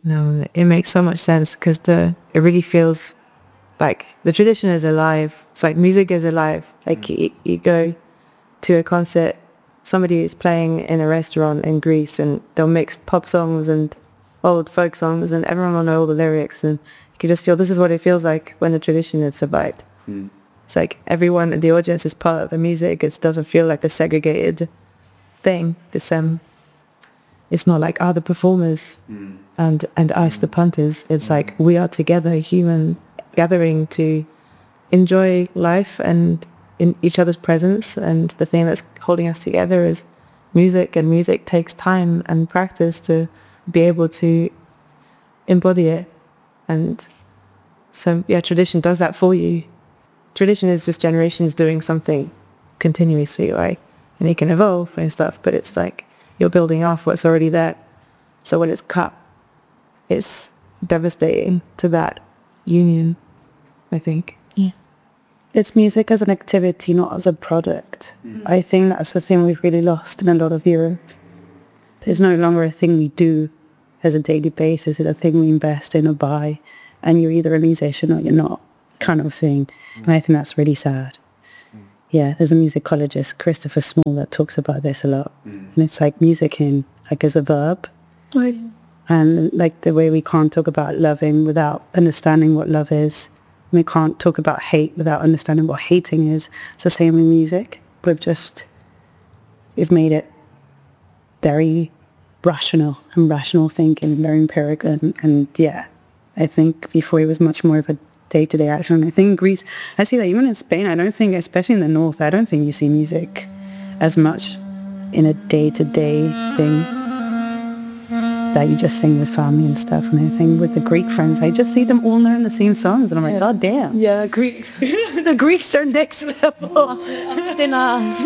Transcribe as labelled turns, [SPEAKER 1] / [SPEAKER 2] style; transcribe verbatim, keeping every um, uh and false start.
[SPEAKER 1] No, it makes so much sense because the it really feels like the tradition is alive. It's like music is alive. Like you, you go to a concert, somebody is playing in a restaurant in Greece and they'll mix pop songs and old folk songs and everyone will know all the lyrics, and you can just feel this is what it feels like when the tradition has survived. Mm. It's like everyone in the audience is part of the music. It doesn't feel like a segregated thing. This um, it's not like other performers mm. and and us mm. the punters. It's mm. like we are together, human gathering to enjoy life and in each other's presence. And the thing that's holding us together is music, and music takes time and practice to be able to embody it. And so yeah, tradition does that for you. Tradition is just generations doing something continuously, right? And it can evolve and stuff, but it's like you're building off what's already there. So when it's cut, it's devastating to that union, I think.
[SPEAKER 2] Yeah. It's music as an activity, not as a product. Mm. I think that's the thing we've really lost in a lot of Europe. It's no longer a thing we do as a daily basis. It's a thing we invest in or buy, and you're either a musician or you're not, kind of thing. Mm. And I think that's really sad. Mm. Yeah, there's a musicologist, Christopher Small, that talks about this a lot. Mm. And it's like music in, like as a verb. Right. And like the way we can't talk about loving without understanding what love is. We can't talk about hate without understanding what hating is. It's the same in music. We've just, we've made it very rational and rational thinking, very empirical. And, and yeah, I think before it was much more of a day-to-day action. I think in Greece, I see that even in Spain, I don't think, especially in the north, I don't think you see music as much in a day-to-day thing that you just sing with family and stuff. And I think with the Greek friends, I just see them all learn the same songs, and I'm like,
[SPEAKER 1] yeah.
[SPEAKER 2] God damn.
[SPEAKER 1] Yeah, Greeks.
[SPEAKER 2] The Greeks are next level.